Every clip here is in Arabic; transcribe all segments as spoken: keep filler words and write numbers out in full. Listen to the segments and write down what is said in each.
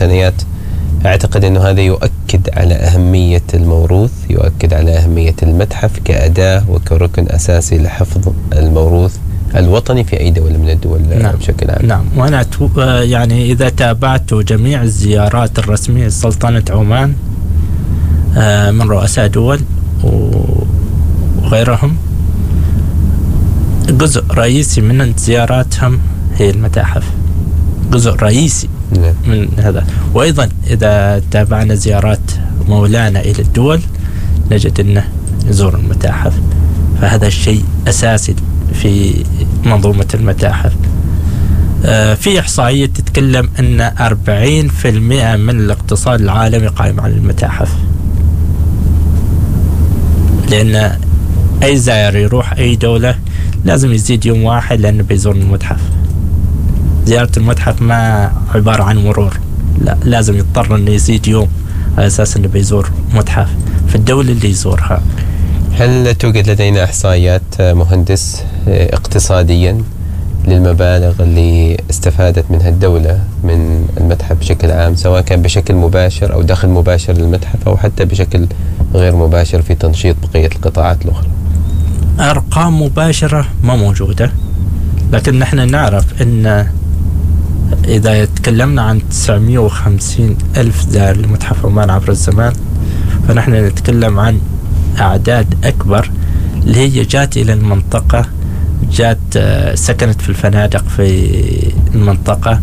المقتنيات. أعتقد أنه هذا يؤكد على أهمية الموروث، يؤكد على أهمية المتحف كأداة وكركن أساسي لحفظ الموروث الوطني في أي دولة من الدول. نعم. بشكل عام. نعم. وأنا يعني إذا تابعت جميع الزيارات الرسمية لسلطنة عمان من رؤساء دول وغيرهم، جزء رئيسي من زياراتهم هي المتاحف، جزء رئيسي من هذا. وأيضا إذا تابعنا زيارات مولانا إلى الدول نجد أنه يزور المتاحف، فهذا الشيء أساسي في منظومة المتاحف. آه في إحصائية تتكلم أن أربعين بالمئة من الاقتصاد العالمي قائم على المتاحف، لأن أي زائر يروح أي دولة لازم يزيد يوم واحد لأنه بيزور المتحف. زيارة المتحف ما عبارة عن مرور، لا، لازم يضطر أنه يزيد يوم على أساس أنه بيزور متحف في الدولة اللي يزورها. هل توجد لدينا إحصائيات مهندس اقتصاديا للمبالغ اللي استفادت منها الدولة من المتحف بشكل عام، سواء كان بشكل مباشر أو دخل مباشر للمتحف أو حتى بشكل غير مباشر في تنشيط بقية القطاعات الأخرى؟ أرقام مباشرة ما موجودة، لكن نحن نعرف أن إذا تكلمنا عن تسعمائة وخمسين ألف زائر لمتحف عمان عبر الزمان، فنحن نتكلم عن أعداد أكبر اللي هي جات إلى المنطقة، جات سكنت في الفنادق في المنطقة،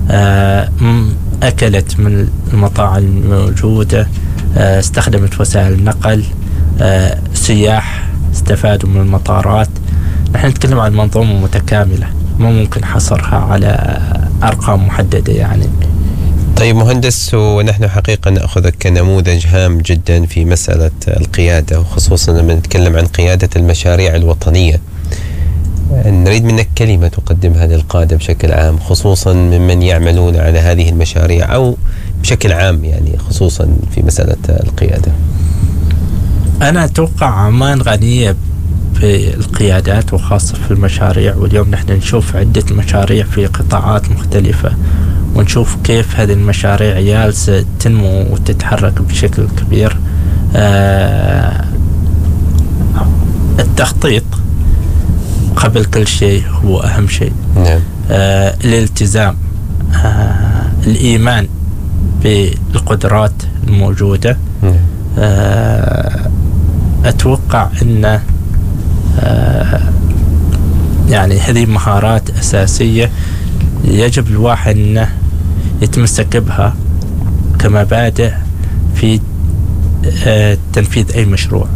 أكلت من المطاعم الموجودة، استخدمت وسائل النقل، سياح استفادوا من المطارات. نحن نتكلم عن منظومة متكاملة ما ممكن حصرها على أرقام محددة يعني. طيب مهندس، ونحن حقيقة نأخذك كنموذج هام جدا في مسألة القيادة، وخصوصا لما نتكلم عن قيادة المشاريع الوطنية. نريد منك كلمة تقدمها للقادة بشكل عام، خصوصا ممن يعملون على هذه المشاريع أو بشكل عام يعني خصوصا في مسألة القيادة. أنا أتوقع عمان غنية بالقيادات وخاصة في المشاريع، واليوم نحن نشوف عدة مشاريع في قطاعات مختلفة، ونشوف كيف هذه المشاريع جالسة تنمو وتتحرك بشكل كبير. آه التخطيط قبل كل شيء هو أهم شيء. نعم. آه الالتزام، آه الإيمان بالقدرات الموجودة. نعم. آه أتوقع أن آه يعني هذه مهارات أساسية يجب الواحد أنه يتمسك بها كمبادئ في آه تنفيذ أي مشروع.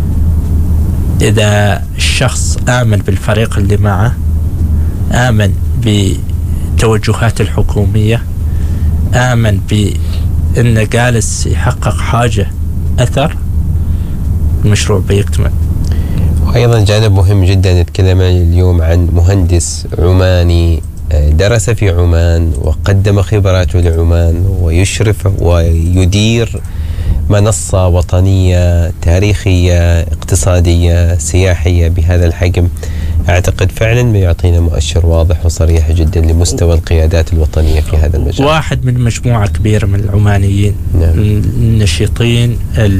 إذا الشخص آمن بالفريق اللي معه، آمن بتوجهات الحكومية، آمن بأنه جالس يحقق حاجة أثر، المشروع بيكتمل. وأيضا جانب مهم جدا نتكلم اليوم عن مهندس عماني درس في عمان وقدم خبراته لعمان ويشرف ويدير منصة وطنية تاريخية اقتصادية سياحية بهذا الحجم. أعتقد فعلا بيعطينا مؤشر واضح وصريح جدا لمستوى القيادات الوطنية في هذا المجال. واحد من مجموعة كبيرة من العمانيين. نعم. النشيطين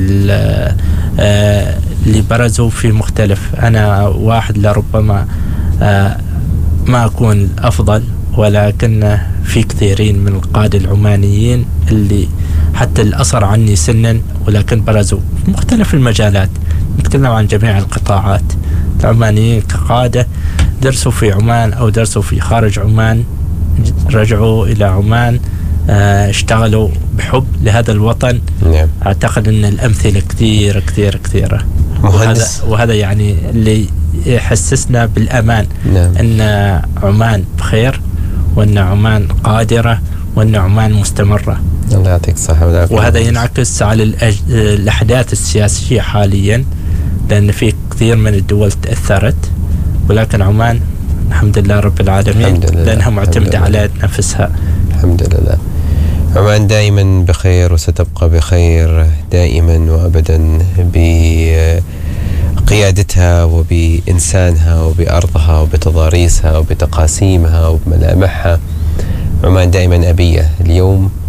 اللي برزوا في مختلف. أنا واحد لربما ما أكون أفضل، ولكن في كثيرين من القادة العمانيين اللي حتى الأصغر عني سنا ولكن برزوا في مختلف المجالات. نتكلم عن جميع القطاعات. العمانيين كقادة درسوا في عمان أو درسوا في خارج عمان، رجعوا إلى عمان، اشتغلوا بحب لهذا الوطن. نعم. أعتقد أن الأمثلة كثيرة كثيرة كثيرة، وهذا, وهذا يعني اللي يحسسنا بالأمان. نعم. أن عمان بخير، وأن عمان قادرة، وأن عمان مستمرة. الله يعطيك الصحة والعافية. وهذا ينعكس على الأج... الأحداث السياسية حاليا، لأن في كثير من الدول تأثرت، ولكن عمان الحمد لله رب العالمين لأنها معتمدة على نفسها. الحمد لله. عمان دائما بخير وستبقى بخير دائما وأبدا بقيادتها وبإنسانها وبأرضها وبتضاريسها وبتقاسيمها وبملامحها. عمان دائما أبية. اليوم